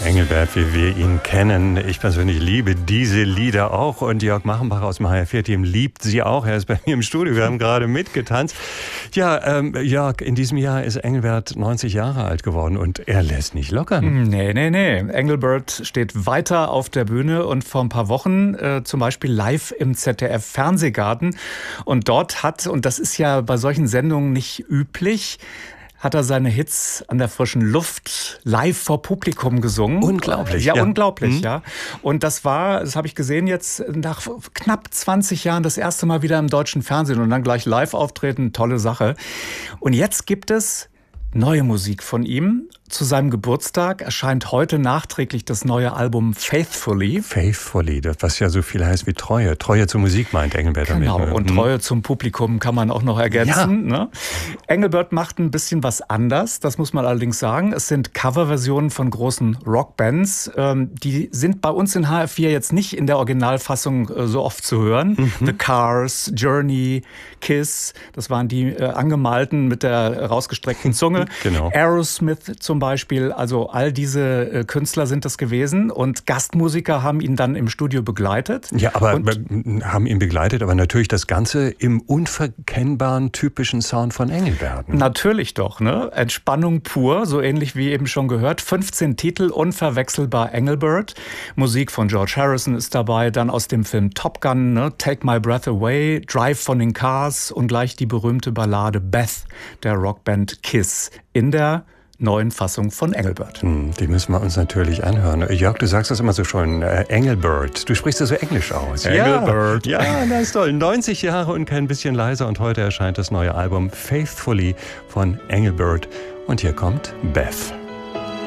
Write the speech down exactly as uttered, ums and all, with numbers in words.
Engelbert, wie wir ihn kennen. Ich persönlich liebe diese Lieder auch und Jörg Machenbach aus dem H R vier Team liebt sie auch. Er ist bei mir im Studio, wir haben gerade mitgetanzt. Ja, ähm, Jörg, in diesem Jahr ist Engelbert neunzig Jahre alt geworden und er lässt nicht lockern. Nee, nee, nee. Engelbert steht weiter auf der Bühne und vor ein paar Wochen äh, zum Beispiel live im Z D F Fernsehgarten. Und dort hat, und das ist ja bei solchen Sendungen nicht üblich, hat er seine Hits an der frischen Luft live vor Publikum gesungen. Unglaublich. Ja, ja. unglaublich, mhm. ja. Und das war, das habe ich gesehen jetzt nach knapp zwanzig Jahren das erste Mal wieder im deutschen Fernsehen und dann gleich live auftreten, tolle Sache. Und jetzt gibt es neue Musik von ihm. Zu seinem Geburtstag erscheint heute nachträglich das neue Album Faithfully. Faithfully, das, was ja so viel heißt wie Treue. Treue zur Musik meint Engelbert genau, damit. Genau, und Treue zum Publikum kann man auch noch ergänzen. Ja. Ne? Engelbert macht ein bisschen was anders, das muss man allerdings sagen. Es sind Coverversionen von großen Rockbands. Die sind bei uns in H R vier jetzt nicht in der Originalfassung so oft zu hören. Mhm. The Cars, Journey, Kiss, das waren die angemalten mit der rausgestreckten Zunge. Genau. Aerosmith zum Beispiel, also all diese äh, Künstler sind das gewesen und Gastmusiker haben ihn dann im Studio begleitet. Ja, aber und, haben ihn begleitet, aber natürlich das Ganze im unverkennbaren, typischen Sound von Engelbert. Natürlich doch, ne? Entspannung pur, so ähnlich wie eben schon gehört. fünfzehn Titel, unverwechselbar Engelbert. Musik von George Harrison ist dabei, dann aus dem Film Top Gun, ne? Take My Breath Away, Drive von den Cars und gleich die berühmte Ballade Beth der Rockband Kiss in der neuen Fassung von Engelbert. Die müssen wir uns natürlich anhören. Jörg, du sagst das immer so schön, äh, Engelbert. Du sprichst das so englisch aus. Engelbert. Ja, ja, das ist toll. neunzig Jahre und kein bisschen leiser und heute erscheint das neue Album Faithfully von Engelbert. Und hier kommt Beth.